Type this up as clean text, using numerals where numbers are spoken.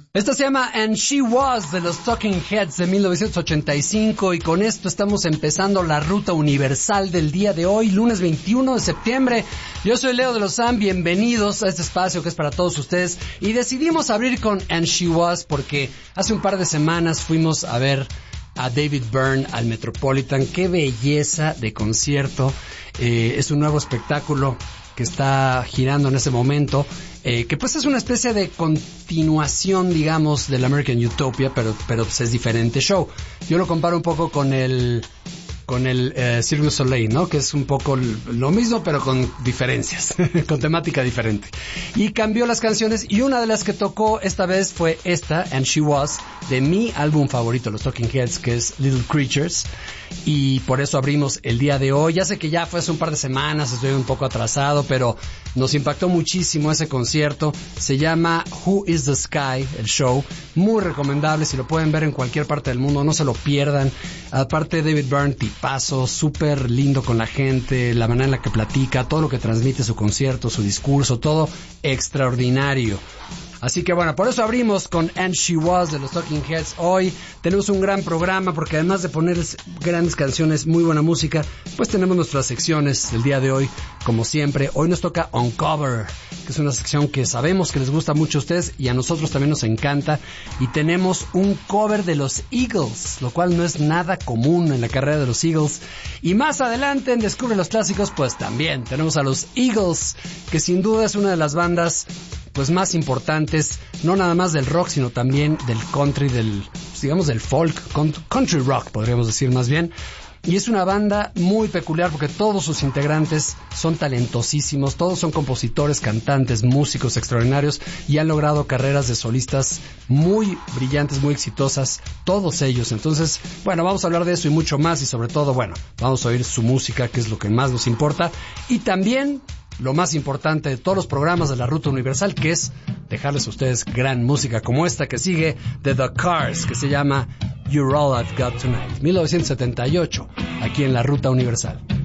Esta se llama And She Was de los Talking Heads de 1985 y con esto estamos empezando la ruta universal del día de hoy, lunes 21 de septiembre. Yo soy Leo de Lozán, bienvenidos a este espacio que es para todos ustedes y decidimos abrir con And She Was porque hace un par de semanas fuimos a ver a David Byrne al Metropolitan. Qué belleza de concierto, es un nuevo espectáculo que está girando en ese momento, que pues es una especie de continuación, digamos, del American Utopia, pero pues es diferente show. Yo lo comparo un poco con el Cirque du Soleil, ¿no? Que es un poco lo mismo, pero con diferencias, con temática diferente. Y cambió las canciones, y una de las que tocó esta vez fue esta, And She Was, de mi álbum favorito, los Talking Heads, que es Little Creatures, y por eso abrimos el día de hoy. Ya sé que ya fue hace un par de semanas, estoy un poco atrasado, pero nos impactó muchísimo ese concierto. Se llama Who is the Sky, el show, muy recomendable, si lo pueden ver en cualquier parte del mundo, no se lo pierdan. Aparte, David Byrne, tipazo, súper lindo con la gente, la manera en la que platica, todo lo que transmite su concierto, su discurso, todo extraordinario. Así que bueno, por eso abrimos con And She Was de los Talking Heads. Hoy tenemos un gran programa porque además de ponerles grandes canciones, muy buena música, pues tenemos nuestras secciones el día de hoy, como siempre. Hoy nos toca Uncover, que es una sección que sabemos que les gusta mucho a ustedes y a nosotros también nos encanta. Y tenemos un cover de los Eagles, lo cual no es nada común en la carrera de los Eagles. Y más adelante en Descubre los Clásicos, pues también tenemos a los Eagles, que sin duda es una de las bandas pues más importantes, no nada más del rock, sino también del country, digamos del folk, country rock podríamos decir más bien. Y es una banda muy peculiar porque todos sus integrantes son talentosísimos, todos son compositores, cantantes, músicos extraordinarios y han logrado carreras de solistas muy brillantes, muy exitosas, todos ellos. Entonces, bueno, vamos a hablar de eso y mucho más y sobre todo, bueno, vamos a oír su música, que es lo que más nos importa, y también lo más importante de todos los programas de la Ruta Universal, que es dejarles a ustedes gran música como esta que sigue de The Cars, que se llama You're All I've Got Tonight, 1978, aquí en la Ruta Universal.